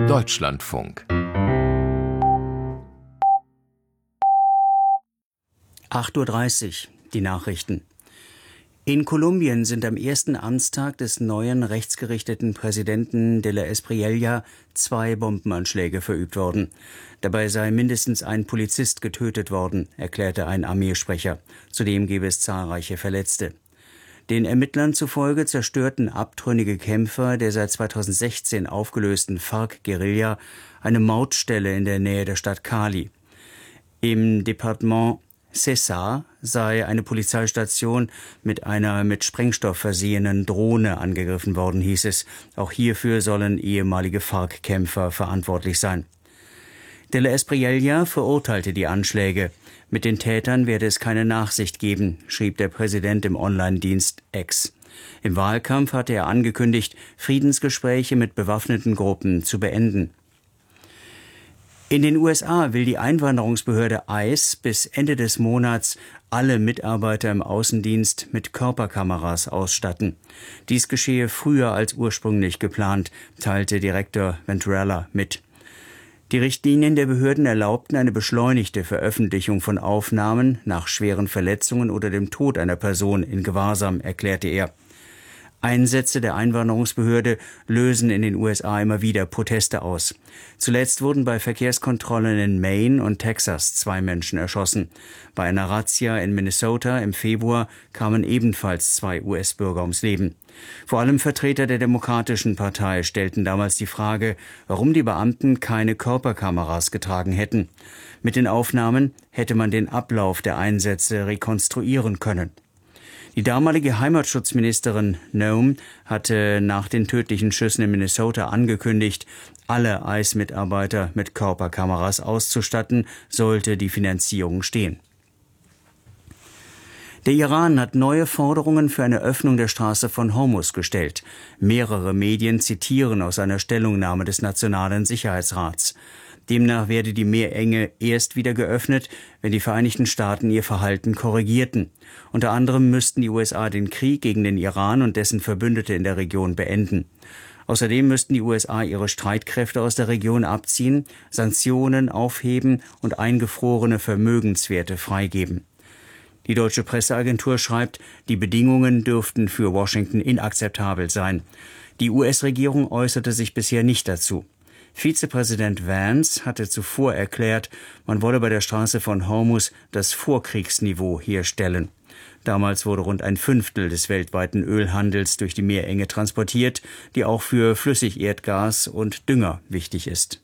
Deutschlandfunk 8:30 Uhr, die Nachrichten. In Kolumbien sind am ersten Amtstag des neuen rechtsgerichteten Präsidenten de la Espriella 2 Bombenanschläge verübt worden. Dabei sei mindestens ein Polizist getötet worden, erklärte ein Armeesprecher. Zudem gebe es zahlreiche Verletzte. Den Ermittlern zufolge zerstörten abtrünnige Kämpfer der seit 2016 aufgelösten FARC-Guerilla eine Mautstelle in der Nähe der Stadt Cali. Im Departement Cesar sei eine Polizeistation mit einer mit Sprengstoff versehenen Drohne angegriffen worden, hieß es. Auch hierfür sollen ehemalige FARC-Kämpfer verantwortlich sein. De la Espriella verurteilte die Anschläge. Mit den Tätern werde es keine Nachsicht geben, schrieb der Präsident im Online-Dienst X. Im Wahlkampf hatte er angekündigt, Friedensgespräche mit bewaffneten Gruppen zu beenden. In den USA will die Einwanderungsbehörde ICE bis Ende des Monats alle Mitarbeiter im Außendienst mit Körperkameras ausstatten. Dies geschehe früher als ursprünglich geplant, teilte Direktor Venturella mit. Die Richtlinien der Behörden erlaubten eine beschleunigte Veröffentlichung von Aufnahmen nach schweren Verletzungen oder dem Tod einer Person in Gewahrsam, erklärte er. Einsätze der Einwanderungsbehörde lösen in den USA immer wieder Proteste aus. Zuletzt wurden bei Verkehrskontrollen in Maine und Texas 2 Menschen erschossen. Bei einer Razzia in Minnesota im Februar kamen ebenfalls 2 US-Bürger ums Leben. Vor allem Vertreter der Demokratischen Partei stellten damals die Frage, warum die Beamten keine Körperkameras getragen hätten. Mit den Aufnahmen hätte man den Ablauf der Einsätze rekonstruieren können. Die damalige Heimatschutzministerin Noem hatte nach den tödlichen Schüssen in Minnesota angekündigt, alle ICE-Mitarbeiter mit Körperkameras auszustatten, sollte die Finanzierung stehen. Der Iran hat neue Forderungen für eine Öffnung der Straße von Hormuz gestellt. Mehrere Medien zitieren aus einer Stellungnahme des Nationalen Sicherheitsrats. Demnach werde die Meerenge erst wieder geöffnet, wenn die Vereinigten Staaten ihr Verhalten korrigierten. Unter anderem müssten die USA den Krieg gegen den Iran und dessen Verbündete in der Region beenden. Außerdem müssten die USA ihre Streitkräfte aus der Region abziehen, Sanktionen aufheben und eingefrorene Vermögenswerte freigeben. Die deutsche Presseagentur schreibt, die Bedingungen dürften für Washington inakzeptabel sein. Die US-Regierung äußerte sich bisher nicht dazu. Vizepräsident Vance hatte zuvor erklärt, man wolle bei der Straße von Hormuz das Vorkriegsniveau herstellen. Damals wurde rund 1/5 des weltweiten Ölhandels durch die Meerenge transportiert, die auch für Flüssigerdgas und Dünger wichtig ist.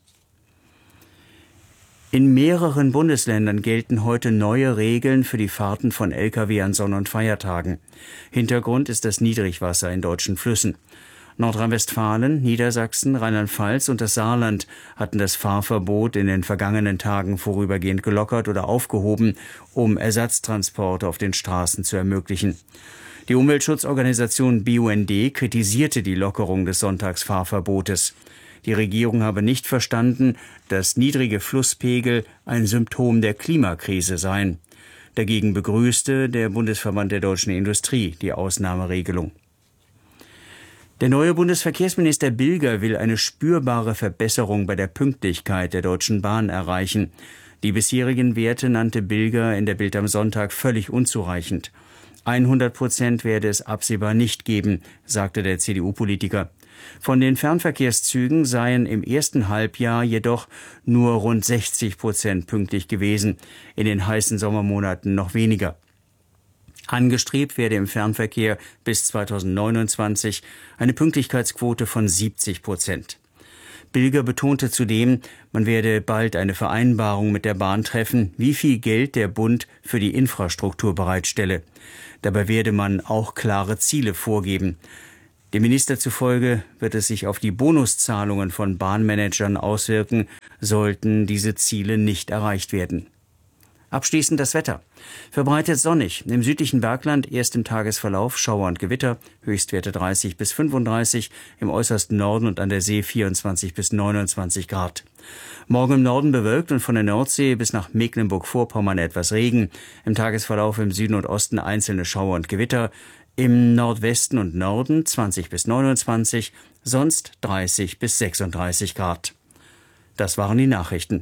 In mehreren Bundesländern gelten heute neue Regeln für die Fahrten von Lkw an Sonn- und Feiertagen. Hintergrund ist das Niedrigwasser in deutschen Flüssen. Nordrhein-Westfalen, Niedersachsen, Rheinland-Pfalz und das Saarland hatten das Fahrverbot in den vergangenen Tagen vorübergehend gelockert oder aufgehoben, um Ersatztransporte auf den Straßen zu ermöglichen. Die Umweltschutzorganisation BUND kritisierte die Lockerung des Sonntagsfahrverbotes. Die Regierung habe nicht verstanden, dass niedrige Flusspegel ein Symptom der Klimakrise seien. Dagegen begrüßte der Bundesverband der deutschen Industrie die Ausnahmeregelung. Der neue Bundesverkehrsminister Bilger will eine spürbare Verbesserung bei der Pünktlichkeit der Deutschen Bahn erreichen. Die bisherigen Werte nannte Bilger in der Bild am Sonntag völlig unzureichend. 100% werde es absehbar nicht geben, sagte der CDU-Politiker. Von den Fernverkehrszügen seien im ersten Halbjahr jedoch nur rund 60% pünktlich gewesen, in den heißen Sommermonaten noch weniger. Angestrebt werde im Fernverkehr bis 2029 eine Pünktlichkeitsquote von 70%. Bilger betonte zudem, man werde bald eine Vereinbarung mit der Bahn treffen, wie viel Geld der Bund für die Infrastruktur bereitstelle. Dabei werde man auch klare Ziele vorgeben. Dem Minister zufolge wird es sich auf die Bonuszahlungen von Bahnmanagern auswirken, sollten diese Ziele nicht erreicht werden. Abschließend das Wetter. Verbreitet sonnig. Im südlichen Bergland erst im Tagesverlauf Schauer und Gewitter. Höchstwerte 30 bis 35. Im äußersten Norden und an der See 24 bis 29 Grad. Morgen im Norden bewölkt und von der Nordsee bis nach Mecklenburg-Vorpommern etwas Regen. Im Tagesverlauf im Süden und Osten einzelne Schauer und Gewitter. Im Nordwesten und Norden 20 bis 29. Sonst 30 bis 36 Grad. Das waren die Nachrichten.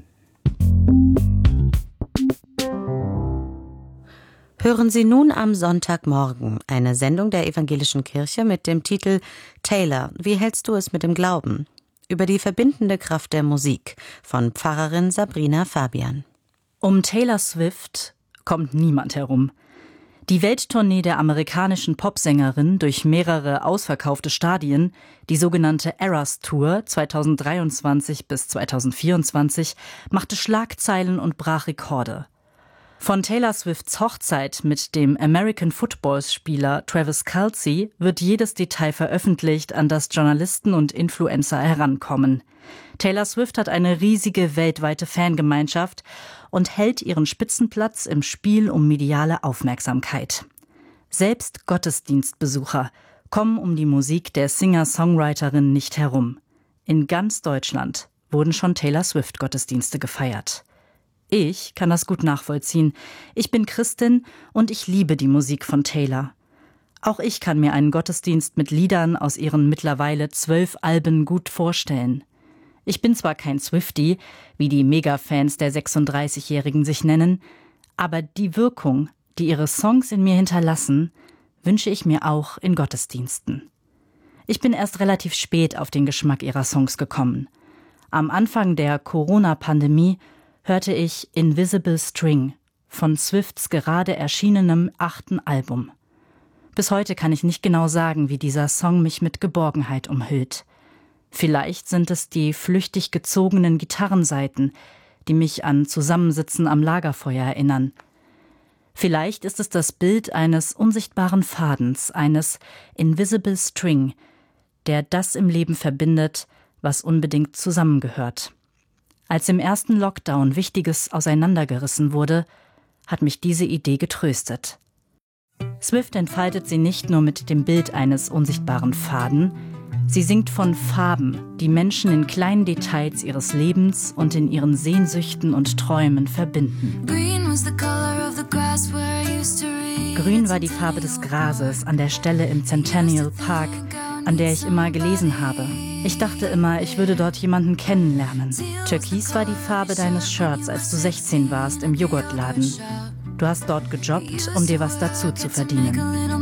Hören Sie nun am Sonntagmorgen eine Sendung der Evangelischen Kirche mit dem Titel Taylor, wie hältst du es mit dem Glauben? Über die verbindende Kraft der Musik von Pfarrerin Sabrina Fabian. Um Taylor Swift kommt niemand herum. Die Welttournee der amerikanischen Popsängerin durch mehrere ausverkaufte Stadien, die sogenannte Eras Tour 2023 bis 2024, machte Schlagzeilen und brach Rekorde. Von Taylor Swifts Hochzeit mit dem American-Football-Spieler Travis Kelce wird jedes Detail veröffentlicht, an das Journalisten und Influencer herankommen. Taylor Swift hat eine riesige weltweite Fangemeinschaft und hält ihren Spitzenplatz im Spiel um mediale Aufmerksamkeit. Selbst Gottesdienstbesucher kommen um die Musik der Singer-Songwriterin nicht herum. In ganz Deutschland wurden schon Taylor Swift-Gottesdienste gefeiert. Ich kann das gut nachvollziehen. Ich bin Christin und ich liebe die Musik von Taylor. Auch ich kann mir einen Gottesdienst mit Liedern aus ihren mittlerweile 12 Alben gut vorstellen. Ich bin zwar kein Swiftie, wie die Mega-Fans der 36-Jährigen sich nennen, aber die Wirkung, die ihre Songs in mir hinterlassen, wünsche ich mir auch in Gottesdiensten. Ich bin erst relativ spät auf den Geschmack ihrer Songs gekommen. Am Anfang der Corona-Pandemie hörte ich Invisible String von Swifts gerade erschienenem 8. Album. Bis heute kann ich nicht genau sagen, wie dieser Song mich mit Geborgenheit umhüllt. Vielleicht sind es die flüchtig gezogenen Gitarrensaiten, die mich an Zusammensitzen am Lagerfeuer erinnern. Vielleicht ist es das Bild eines unsichtbaren Fadens, eines Invisible String, der das im Leben verbindet, was unbedingt zusammengehört. Als im ersten Lockdown Wichtiges auseinandergerissen wurde, hat mich diese Idee getröstet. Swift entfaltet sie nicht nur mit dem Bild eines unsichtbaren Faden, sie singt von Farben, die Menschen in kleinen Details ihres Lebens und in ihren Sehnsüchten und Träumen verbinden. Grün war die Farbe des Grases an der Stelle im Centennial Park, an der ich immer gelesen habe. Ich dachte immer, ich würde dort jemanden kennenlernen. Türkis war die Farbe deines Shirts, als du 16 warst im Joghurtladen. Du hast dort gejobbt, um dir was dazu zu verdienen.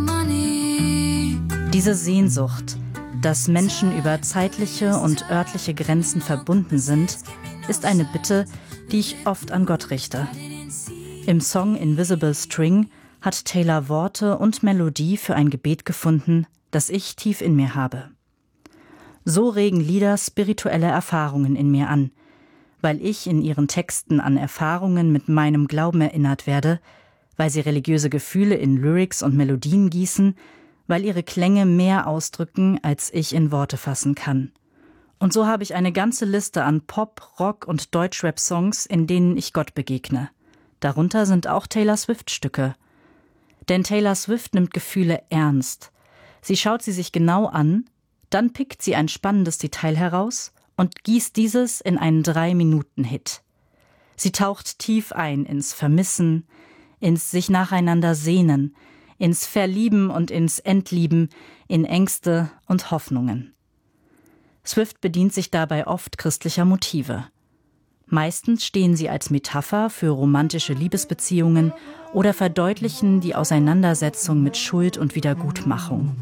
Diese Sehnsucht, dass Menschen über zeitliche und örtliche Grenzen verbunden sind, ist eine Bitte, die ich oft an Gott richte. Im Song Invisible String hat Taylor Worte und Melodie für ein Gebet gefunden, das ich tief in mir habe. So regen Lieder spirituelle Erfahrungen in mir an, weil ich in ihren Texten an Erfahrungen mit meinem Glauben erinnert werde, weil sie religiöse Gefühle in Lyrics und Melodien gießen, weil ihre Klänge mehr ausdrücken, als ich in Worte fassen kann. Und so habe ich eine ganze Liste an Pop-, Rock- und Deutschrap-Songs, in denen ich Gott begegne. Darunter sind auch Taylor Swift-Stücke. Denn Taylor Swift nimmt Gefühle ernst. Sie schaut sie sich genau an, dann pickt sie ein spannendes Detail heraus und gießt dieses in einen 3-Minuten-Hit. Sie taucht tief ein ins Vermissen, ins sich nacheinander sehnen, ins Verlieben und ins Entlieben, in Ängste und Hoffnungen. Swift bedient sich dabei oft christlicher Motive. Meistens stehen sie als Metapher für romantische Liebesbeziehungen oder verdeutlichen die Auseinandersetzung mit Schuld und Wiedergutmachung.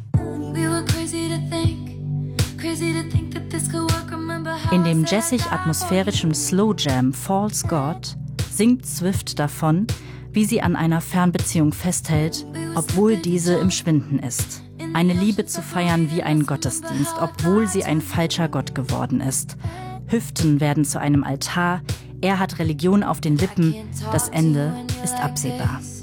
In dem jazzig-atmosphärischen Slow Jam False God singt Swift davon, wie sie an einer Fernbeziehung festhält, obwohl diese im Schwinden ist. Eine Liebe zu feiern wie ein Gottesdienst, obwohl sie ein falscher Gott geworden ist. Hüften werden zu einem Altar, er hat Religion auf den Lippen, das Ende ist absehbar.